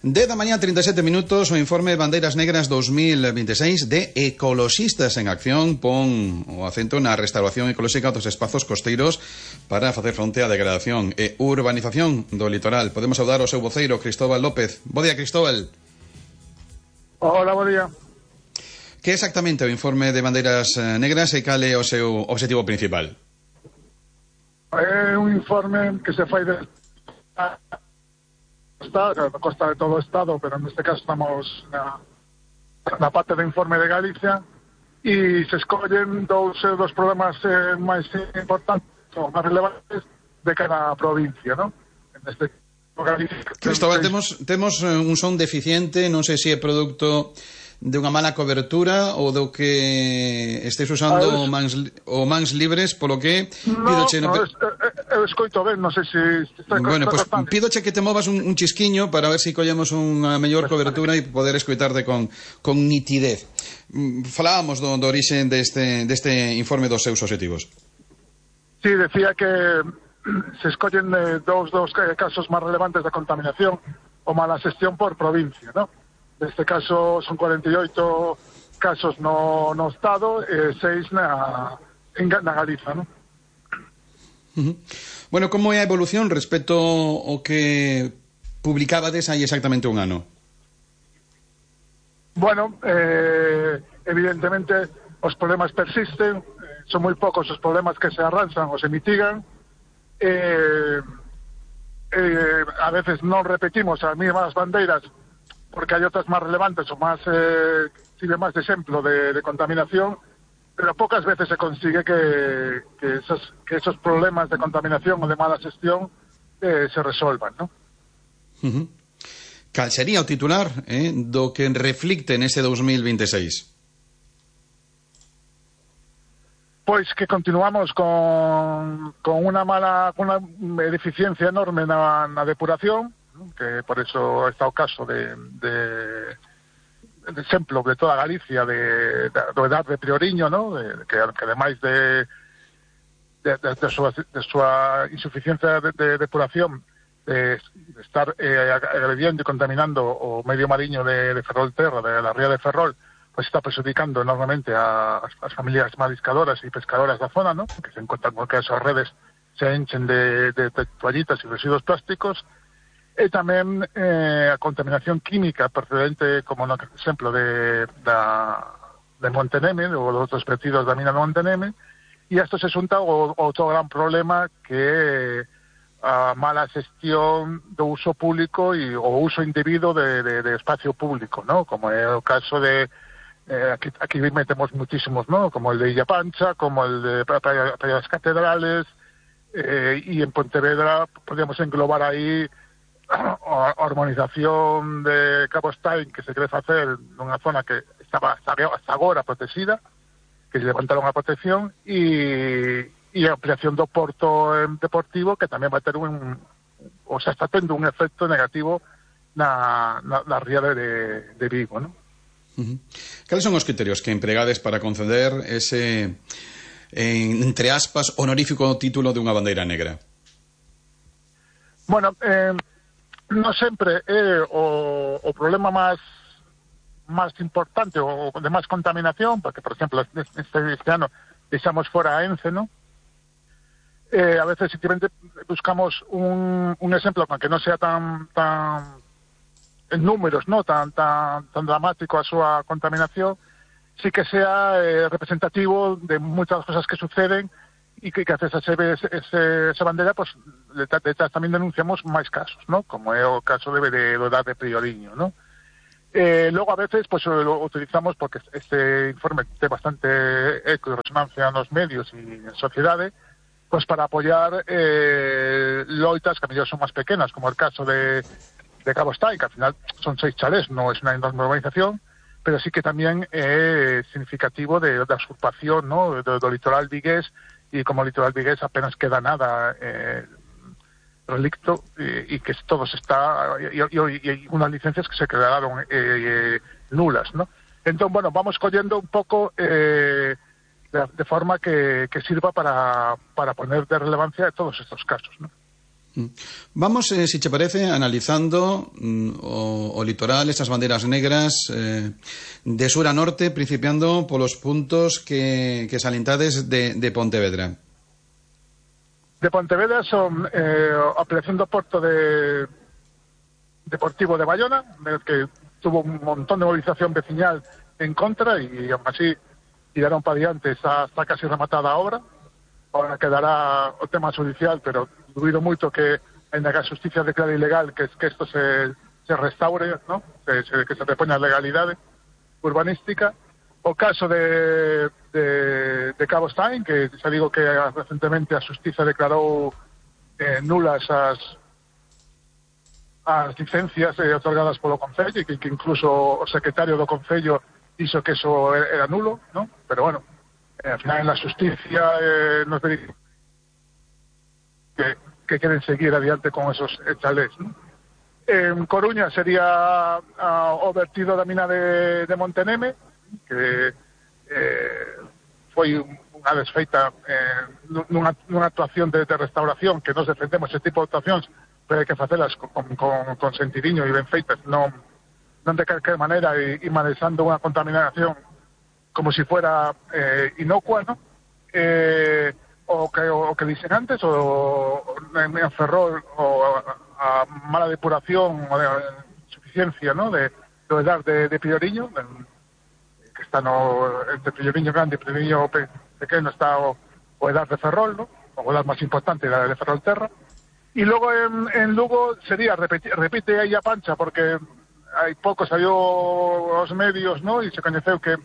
10 da mañá, 37 minutos, o informe Bandeiras Negras 2026 de Ecoloxistas en Acción pon o acento na restauración ecolóxica dos espazos costeiros para facer fronte á degradación e urbanización do litoral. Podemos saudar o seu voceiro, Cristóbal López. Bo día, Cristóbal. Hola, bo día. Que exactamente o informe de Bandeiras Negras e cal é o seu objetivo principal? É un informe que se fai de costa de todo o Estado, pero neste caso estamos na parte do informe de Galicia, e se escollen dos problemas máis importantes ou máis relevantes de cada provincia, non? Neste Cristóbal, temos un son deficiente, non sei se é producto de unha mala cobertura ou do que estéis usando mans libres, polo que pidoche... Eu escoito ben, non sei se... Bueno, pois pidoche que te movas un chisquiño para ver se collemos unha mellor cobertura e poder escoitarte con nitidez. Falábamos do orixe deste informe dos seus objetivos. Sí, decía que se escollen dos casos máis relevantes de contaminación ou mala xestión por provincia, non? Neste caso son 48 casos no Estado e 6 na Galiza, non? Bueno, como é a evolución respecto ao que publicabades hai exactamente un ano? Bueno, evidentemente os problemas persisten, son moi poucos os problemas que se arranxan ou se mitigan, a veces non repetimos as mesmas bandeiras porque hai outras máis relevantes ou máis sirve máis de exemplo de contaminación, pero pocas veces se consigue que esos problemas de contaminación ou de mala xestión se resolvan, ¿no? Cal sería o titular do que reflicte nese 2026? Pois que continuamos con unha deficiencia enorme na depuración, que por eso está o caso de exemplo de toda Galicia do edad de Prioriño, ¿no? Que ademais de súa insuficiencia de depuración, de estar agrediendo e contaminando o medio mariño de Ferrolterra, de la ría de Ferrol, pues está perjudicando enormemente a familias mariscadoras e pescadoras da zona, ¿no? Que se encuentran con que esas redes se enchen de toallitas e residuos plásticos. E tamén a contaminación química procedente, como no exemplo de Monteneme, ou dos outros vertidos da mina de Monteneme, e isto se xunta ao outro gran problema que a mala xestión do uso público e o uso indebido de espacio público, ¿no? Como é o caso de aquí metemos muchísimos, ¿no? Como el de Illa Pancha, como el de Praia das Catedrales, e en Pontevedra podríamos englobar aí a urbanización de Cabo Stein, que se quere facer nunha zona que estaba hasta agora protexida, que se levantaron a protección, e a ampliación do porto deportivo, que tamén vai ter o sea, está tendo un efecto negativo na ría de Vigo, ¿no? Cales son os criterios que empregades para conceder ese, entre aspas, honorífico título dunha bandeira negra? Bueno, non sempre é o problema máis importante ou de máis contaminación, porque, por exemplo, este ano deixamos fora a Ence, ¿no? A veces simplemente buscamos un exemplo que non sea tan en números, ¿no? tan dramático a súa contaminación, sí que sea representativo de muchas cosas que suceden, e que gracias a esa bandera, pues detrás tamén denunciamos máis casos, ¿no? Como é o caso do edad de Prioriño, ¿no? Logo a veces pues lo utilizamos porque este informe ten bastante eco e resonancia nos medios e en sociedade, pues para apoiar loitas que a mellor son máis pequenas, como el caso de Cabo Stein, que al final son 6 chalés, no es una enorme urbanización, pero sí que tamén é significativo da usurpación, ¿no? do litoral vigués, y como litoral vigués apenas queda nada relicto, y que todo se está, y unas licencias que se quedaron nulas, ¿no? Entonces, bueno, vamos cogiendo un poco de forma que sirva para poner de relevancia todos estos casos, ¿no? Vamos, si te parece, analizando o litoral, estas banderas negras de sur a norte, principiando polos puntos que salientades de Pontevedra. De Pontevedra son a operación do Porto de Deportivo de Bayona, que tuvo un montón de movilización veciñal en contra y aún así tiraron para adiante, está casi rematada a obra. Ahora quedará o tema judicial, pero dubido moito que ainda que a xusticia declare ilegal que isto se restaure, ¿no? que se repoña a legalidade urbanística. O caso de Cabo Stein, que xa digo que recentemente a xustiza declarou nulas as licencias otorgadas polo Concello e que incluso o secretario do Concello dixo que eso era nulo, ¿no? Pero bueno, al final en la justicia nos dice que quieren seguir adelante con esos chalés, ¿no? En Coruña sería o vertido da mina de Monteneme, que foi unha desfeita nunha actuación de restauración, que nos defendemos ese tipo de actuacións, pero hai que facelas con sentidiño e ben feitas, non de calquer maneira e manejando unha contaminación como si fuera inocua, ¿no? O que dicen antes, o en Ferrol, o a mala depuración o de insuficiencia, ¿no? de edad de Prioriño, que está entre Prioriño grande e Prioriño pequeno está o edad de Ferrol, ¿no? O edad máis importante, la de Ferrol Terra. Y luego en Lugo sería, repite aí a Pancha, porque hai pouco salió aos medios, ¿no? E se coñeceu que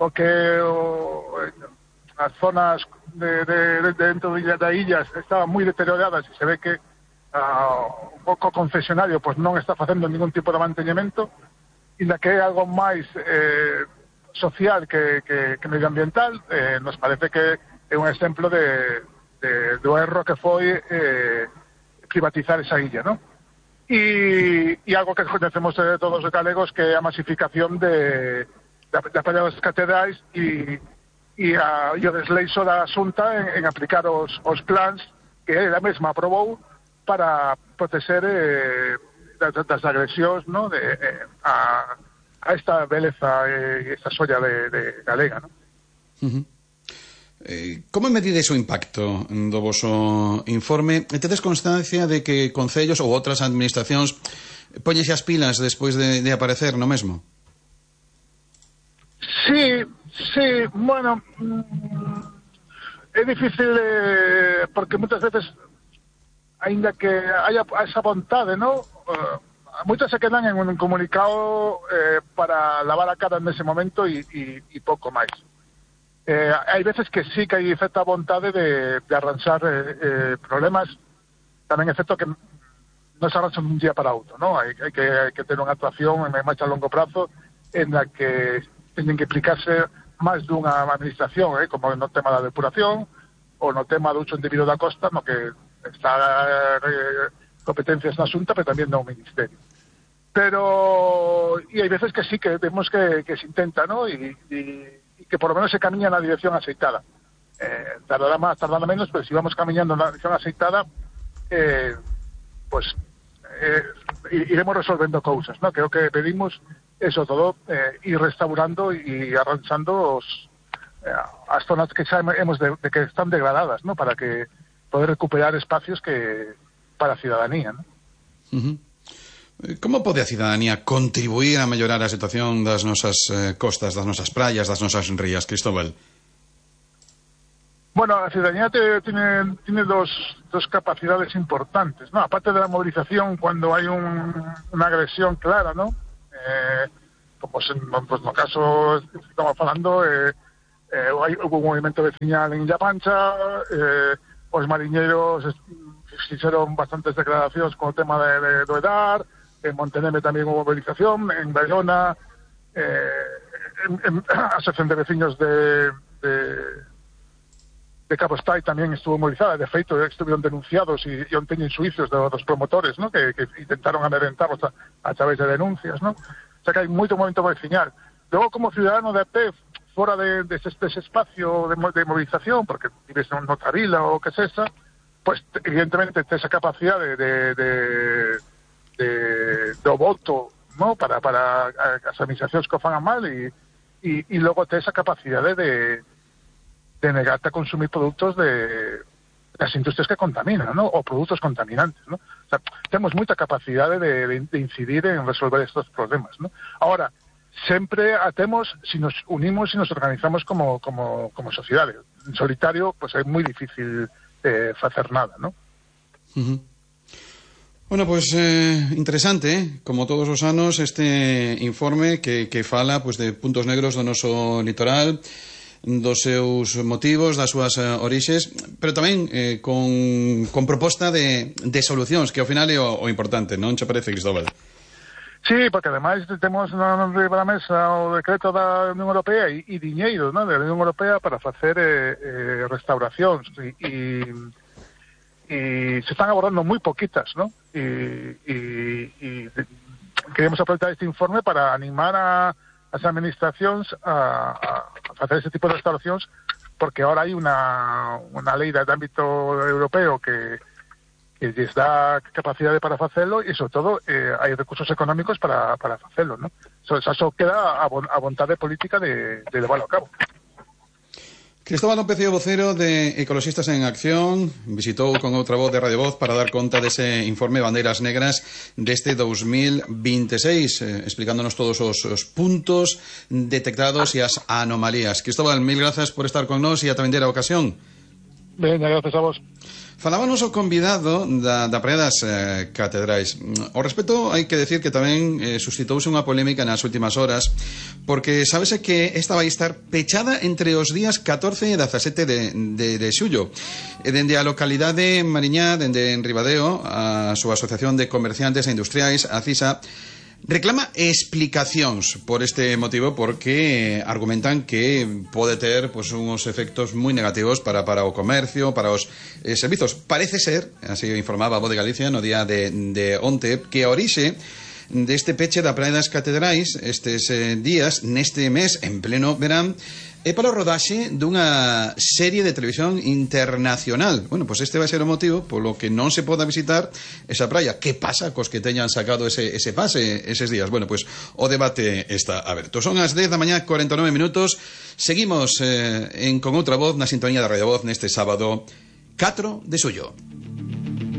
as zonas dentro da illas estaban moi deterioradas e se ve que un pouco concesionario pues non está facendo ningún tipo de manteñemento, e na que é algo máis social que medioambiental, nos parece que é un exemplo do erro que foi privatizar esa illa, ¿no? E algo que conhecemos todos os galegos, que é a masificación da Praia das Catedrais e o desleixo da Xunta en aplicar os plans que ela mesma aprobou para proteger das agresións, ¿no? a esta beleza e esta xoia de galega, ¿no? Como medides o impacto do voso informe? Tedes constancia de que concellos ou outras administracións poñese as pilas despois de aparecer no mesmo? Sí, bueno, é difícil porque moitas veces, aínda que haya esa vontade, ¿no? Moitas se quedan en un comunicado para lavar a cara nese momento e pouco máis. Hai veces que sí que hai certa vontade de arranxar problemas, tamén é certo que non se arranxan un día para outro, ¿no? Hai que ter unha actuación en máis a longo prazo en la que teñen que aplicarse máis dunha administración, como no tema da depuración ou no tema do uso indebido da costa, no que está competencias na Xunta, pero tamén no Ministerio. Pero e hai veces que sí que vemos que se intenta, ¿no? E que por lo menos se camiña na dirección aceitada. Tardará máis, tardará menos, pero si vamos camiñando na dirección aceitada, pues iremos resolvendo cousas, ¿no? Creo que pedimos eso todo, ir restaurando y arranxando as zonas que xa hemos de que están degradadas, ¿no? Para que poder recuperar espacios que para a ciudadanía, ¿no? Como pode a ciudadanía contribuir a mellorar a situación das nosas costas, das nosas praias, das nosas rías, Cristóbal? Bueno, la ciudadanía tiene dos capacidades importantes, ¿no? Aparte de la movilización cuando hay una agresión clara, ¿no? Como pues no caso que estamos hablando, hubo un movimiento vecinal en Illa Pancha, os mariñeiros hicieron bastantes declaracións con o tema do EDAR, en Monteneme tamén hubo movilización, en Bayona, a Asociación de Veciños de Cabo Stein tamén estuvo movilizada. De feito, estuvieron denunciados e teñen suicios dos promotores, ¿no? que intentaron amedrentarlos a través de denuncias, ¿no? O sea que hai moito movimento vecinal. Luego, como ciudadano de a pé, fora de ese espacio de movilización, porque vives en outra vila ou que sexa, pues evidentemente tes a capacidade do voto, ¿no? para as administracións que o fan mal e logo tes a capacidade de negarte a consumir produtos das industrias que contaminan, ¿no? O produtos contaminantes, ¿no? O sea, temos moita capacidade de incidir en resolver estos problemas, ¿no? Ahora, sempre atemos si nos unimos y nos organizamos como sociedade. En solitario, pues é moi difícil facer nada, ¿no? Uh-huh. Bueno, pues interesante, como todos os anos, este informe que fala pues de puntos negros do noso litoral, dos seus motivos, das súas orixes, pero tamén con proposta de solucións, que ao final é o importante, non che parece, Cristóbal? Sí, porque ademais temos na mesa o decreto da Unión Europea e diñeiro, ¿no? Da Unión Europea para facer restauracións e se están abordando moi poquitas, ¿no? E queremos aproveitar este informe para animar as administracións a facer ese tipo de restauracións, porque ahora hai unha lei de ámbito europeo que lles dá capacidade para facelo e, sobre todo, hai recursos económicos para facelo, ¿no? Só queda a vontade política de levarlo a cabo. Cristóbal López é o vocero de Ecoloxistas en Acción. Visitou con outra voz de Radio Voz para dar conta dese informe Bandeiras Negras deste 2026, explicándonos todos os puntos detectados e as anomalías. Cristóbal, mil grazas por estar con nós e a atender a ocasión. Veña, gracias a vos. Falábanos o convidado da Praia das Catedrais. Ao respecto, hai que decir que tamén suscitouse unha polémica nas últimas horas, porque sábese que esta vai estar pechada entre os días 14 e 17 de xullo. Dende a localidade Mariñá, dende en Ribadeo, a súa Asociación de Comerciantes e Industriais, a CISA, reclama explicacións por este motivo, porque argumentan que pode ter pues, uns efectos moi negativos para o comercio, para os servizos. Parece ser, así informaba a Voz de Galicia no día de onte, que a orixe deste peche da Praia das Catedrais estes días, neste mes, en pleno verán, é para o rodaxe dunha serie de televisión internacional. Bueno, pues este vai ser o motivo polo que non se poda visitar esa praia. Que pasa cos que teñan sacado ese pase eses días? Bueno, pues o debate está aberto. Son as 10 da mañá, 49 minutos. Seguimos con outra voz na sintonía da Radio Voz neste sábado 4 de xullo.